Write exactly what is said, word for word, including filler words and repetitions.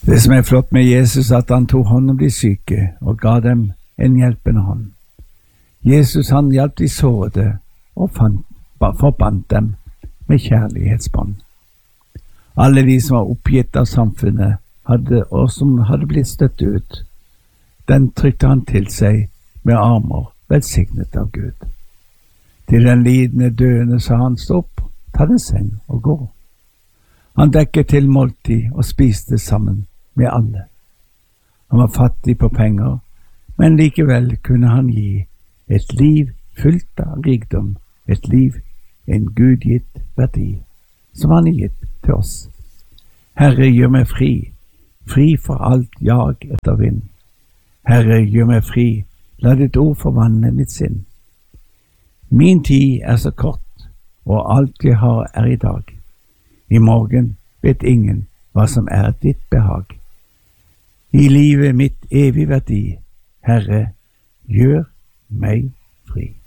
Det som er flott med Jesus, at han tog hånd om de syke og ga dem en hjelpende hånd. Jesus han hjalp de sårede og fant, forbandt dem med kjærlighetsbånd. Alle de som var oppgitt av samfunnet hadde, og som hadde blitt støtt ut, den trykte han til seg med armer velsignet av Gud. Til den lidende døende sa han, stå opp, ta din seng og gå. Han dekket til måltid og spiste sammen med alle. Han var fattig på penger, men likevel kunne han gi et liv fullt av rikdom, et liv, en gudgitt verdi, som han har gitt til oss. Herre, gjør meg fri, fri for alt jag etter vind. Herre, gjør meg fri, la ditt ord forvandle mitt sinn. Min tid er så kort, og alt jeg har er i dag. I morgen vet ingen hva som er ditt behag. I livet mitt evig verdi, Herre, gjør meg fri.